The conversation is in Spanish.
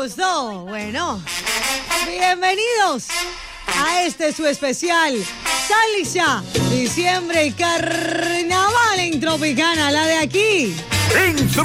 gustó? Bueno, bienvenidos a este su especial Salsa, diciembre y carnaval en Tropicana, la de aquí.